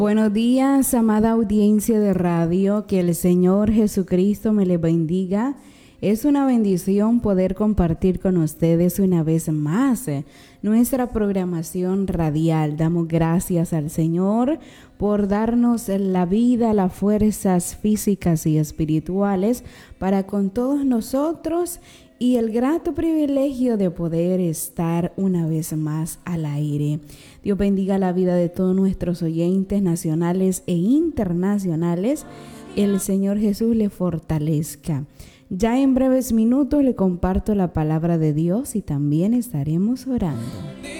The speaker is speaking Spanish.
Buenos días, amada audiencia de radio, que el Señor Jesucristo me le bendiga. Es una bendición poder compartir con ustedes una vez más nuestra programación radial. Damos gracias al Señor por darnos la vida, las fuerzas físicas y espirituales para con todos nosotros y el grato privilegio de poder estar una vez más al aire. Dios bendiga la vida de todos nuestros oyentes nacionales e internacionales. El Señor Jesús le fortalezca. Ya en breves minutos le comparto la palabra de Dios y también estaremos orando.